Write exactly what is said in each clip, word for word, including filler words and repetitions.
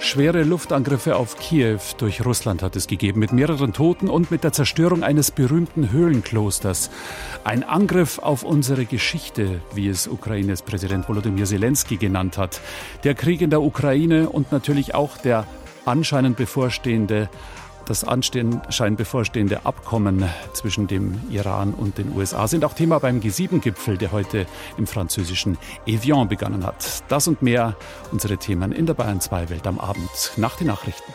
Schwere Luftangriffe auf Kiew durch Russland hat es gegeben, mit mehreren Toten und mit der Zerstörung eines berühmten Höhlenklosters. Ein Angriff auf unsere Geschichte, wie es Ukraines Präsident Volodymyr Zelensky genannt hat. Der Krieg in der Ukraine und natürlich auch der anscheinend bevorstehende Das anscheinend bevorstehende Abkommen zwischen dem Iran und den U S A sind auch Thema beim G sieben Gipfel, der heute im französischen Evian begonnen hat. Das und mehr unsere Themen in der Bayern zwei Welt am Abend nach den Nachrichten.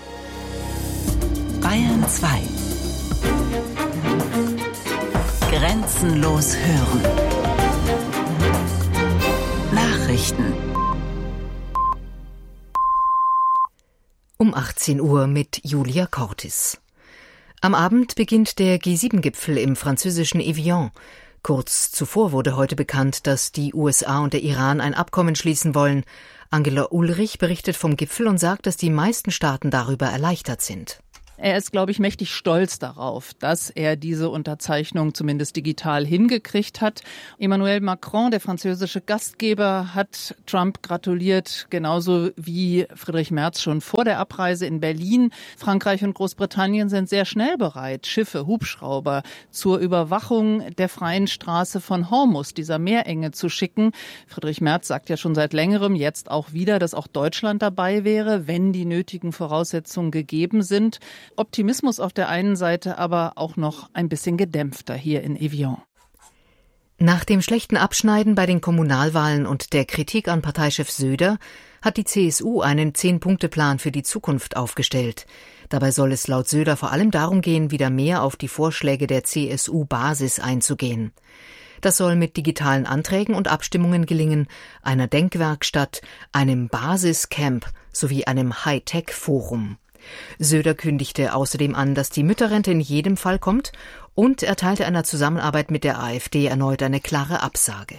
Bayern zwei. Grenzenlos hören. Nachrichten. Um achtzehn Uhr mit Julia Cortis. Am Abend beginnt der G sieben Gipfel im französischen Evian. Kurz zuvor wurde heute bekannt, dass die U S A und der Iran ein Abkommen schließen wollen. Angela Ulrich berichtet vom Gipfel und sagt, dass die meisten Staaten darüber erleichtert sind. Er ist, glaube ich, mächtig stolz darauf, dass er diese Unterzeichnung zumindest digital hingekriegt hat. Emmanuel Macron, der französische Gastgeber, hat Trump gratuliert, genauso wie Friedrich Merz schon vor der Abreise in Berlin. Frankreich und Großbritannien sind sehr schnell bereit, Schiffe, Hubschrauber zur Überwachung der freien Straße von Hormuz, dieser Meerenge, zu schicken. Friedrich Merz sagt ja schon seit längerem, jetzt auch wieder, dass auch Deutschland dabei wäre, wenn die nötigen Voraussetzungen gegeben sind. Optimismus auf der einen Seite, aber auch noch ein bisschen gedämpfter hier in Evian. Nach dem schlechten Abschneiden bei den Kommunalwahlen und der Kritik an Parteichef Söder hat die C S U einen Zehn-Punkte-Plan für die Zukunft aufgestellt. Dabei soll es laut Söder vor allem darum gehen, wieder mehr auf die Vorschläge der C S U-Basis einzugehen. Das soll mit digitalen Anträgen und Abstimmungen gelingen, einer Denkwerkstatt, einem Basiscamp sowie einem Hightech-Forum. Söder kündigte außerdem an, dass die Mütterrente in jedem Fall kommt und erteilte einer Zusammenarbeit mit der AfD erneut eine klare Absage.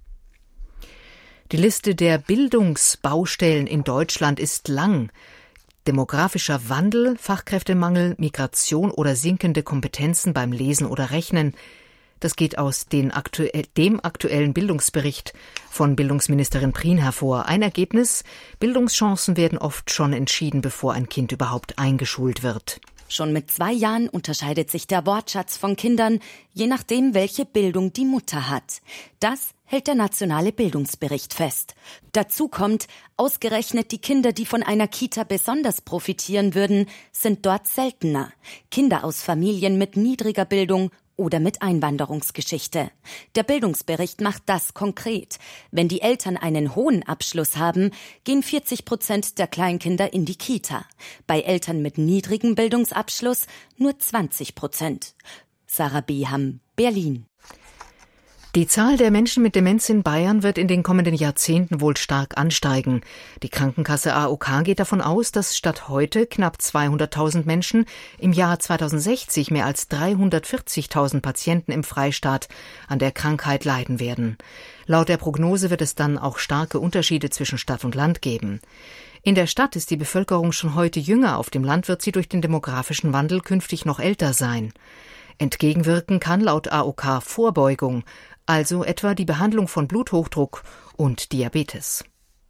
Die Liste der Bildungsbaustellen in Deutschland ist lang. Demografischer Wandel, Fachkräftemangel, Migration oder sinkende Kompetenzen beim Lesen oder Rechnen. Das geht aus den aktuell, dem aktuellen Bildungsbericht von Bildungsministerin Prien hervor. Ein Ergebnis: Bildungschancen werden oft schon entschieden, bevor ein Kind überhaupt eingeschult wird. Schon mit zwei Jahren unterscheidet sich der Wortschatz von Kindern, je nachdem, welche Bildung die Mutter hat. Das hält der nationale Bildungsbericht fest. Dazu kommt, ausgerechnet die Kinder, die von einer Kita besonders profitieren würden, sind dort seltener. Kinder aus Familien mit niedriger Bildung oder mit Einwanderungsgeschichte. Der Bildungsbericht macht das konkret. Wenn die Eltern einen hohen Abschluss haben, gehen vierzig Prozent der Kleinkinder in die Kita. Bei Eltern mit niedrigem Bildungsabschluss nur zwanzig Prozent. Sarah Beham, Berlin. Die Zahl der Menschen mit Demenz in Bayern wird in den kommenden Jahrzehnten wohl stark ansteigen. Die Krankenkasse A O K geht davon aus, dass statt heute knapp zweihunderttausend Menschen im Jahr zweitausendsechzig mehr als dreihundertvierzigtausend Patienten im Freistaat an der Krankheit leiden werden. Laut der Prognose wird es dann auch starke Unterschiede zwischen Stadt und Land geben. In der Stadt ist die Bevölkerung schon heute jünger, auf dem Land wird sie durch den demografischen Wandel künftig noch älter sein. Entgegenwirken kann laut A O K Vorbeugung, also etwa die Behandlung von Bluthochdruck und Diabetes.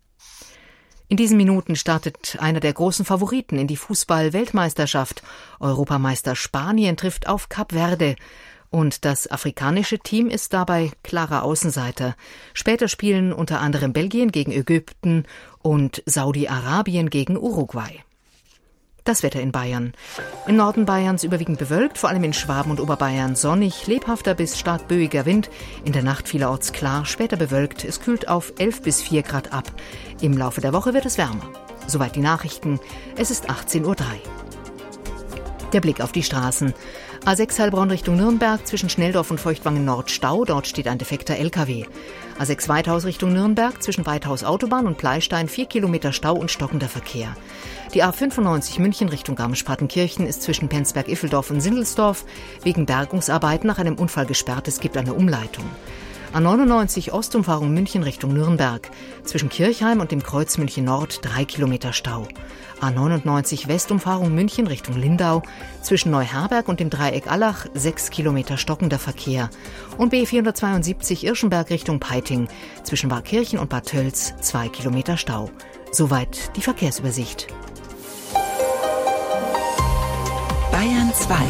In diesen Minuten startet einer der großen Favoriten in die Fußball-Weltmeisterschaft. Europameister Spanien trifft auf Kap Verde. Und das afrikanische Team ist dabei klarer Außenseiter. Später spielen unter anderem Belgien gegen Ägypten und Saudi-Arabien gegen Uruguay. Das Wetter in Bayern. Im Norden Bayerns überwiegend bewölkt, vor allem in Schwaben und Oberbayern sonnig, lebhafter bis stark böiger Wind, in der Nacht vielerorts klar, später bewölkt, es kühlt auf elf bis vier Grad ab. Im Laufe der Woche wird es wärmer. Soweit die Nachrichten, es ist achtzehn Uhr drei. Der Blick auf die Straßen. A sechs Heilbronn Richtung Nürnberg, zwischen Schnelldorf und Feuchtwangen Nord Stau, dort steht ein defekter L K W. A sechs Weithaus Richtung Nürnberg, zwischen Weithaus Autobahn und Pleistein vier Kilometer Stau und stockender Verkehr. Die A fünfundneunzig München Richtung Garmisch-Partenkirchen ist zwischen Penzberg-Iffeldorf und Sindelsdorf wegen Bergungsarbeiten nach einem Unfall gesperrt, es gibt eine Umleitung. A neunundneunzig Ostumfahrung München Richtung Nürnberg. Zwischen Kirchheim und dem Kreuz München Nord drei Kilometer Stau. A neunundneunzig Westumfahrung München Richtung Lindau. Zwischen Neuherberg und dem Dreieck Allach sechs Kilometer stockender Verkehr. Und B vierhundertzweiundsiebzig Irschenberg Richtung Peiting. Zwischen Barkirchen und Bad Tölz zwei Kilometer Stau. Soweit die Verkehrsübersicht. Bayern zwei.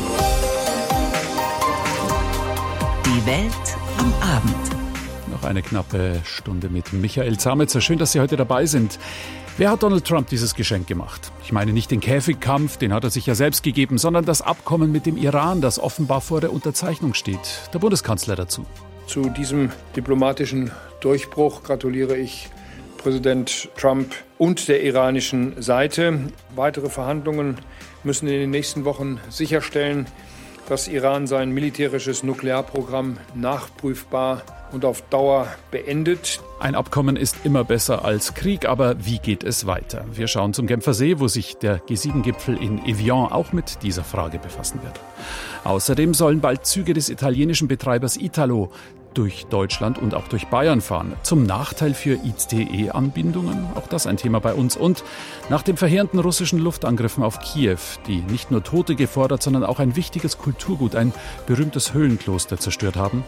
Die Welt am Abend. Noch eine knappe Stunde mit Michael Zametzer. Schön, dass Sie heute dabei sind. Wer hat Donald Trump dieses Geschenk gemacht? Ich meine nicht den Käfigkampf, den hat er sich ja selbst gegeben, sondern das Abkommen mit dem Iran, das offenbar vor der Unterzeichnung steht. Der Bundeskanzler dazu. Zu diesem diplomatischen Durchbruch gratuliere ich Präsident Trump und der iranischen Seite. Weitere Verhandlungen müssen in den nächsten Wochen sicherstellen, dass Iran sein militärisches Nuklearprogramm nachprüfbar und auf Dauer beendet. Ein Abkommen ist immer besser als Krieg, aber wie geht es weiter? Wir schauen zum Genfer See, wo sich der G sieben Gipfel in Evian auch mit dieser Frage befassen wird. Außerdem sollen bald Züge des italienischen Betreibers Italo durch Deutschland und auch durch Bayern fahren. Zum Nachteil für I C E-Anbindungen, auch das ein Thema bei uns. Und nach den verheerenden russischen Luftangriffen auf Kiew, die nicht nur Tote gefordert, sondern auch ein wichtiges Kulturgut, ein berühmtes Höhlenkloster zerstört haben.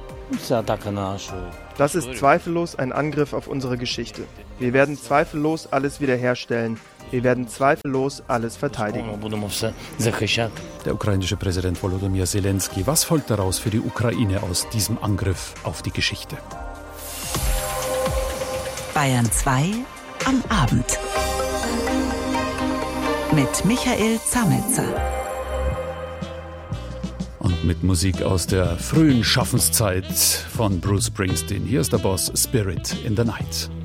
Das ist zweifellos ein Angriff auf unsere Geschichte. Wir werden zweifellos alles wiederherstellen. Wir werden zweifellos alles verteidigen. Der ukrainische Präsident Volodymyr Zelensky. Was folgt daraus für die Ukraine aus diesem Angriff auf die Geschichte? Bayern zwei am Abend. Mit Michael Zametzer. Und mit Musik aus der frühen Schaffenszeit von Bruce Springsteen. Hier ist der Boss Spirit in the Night.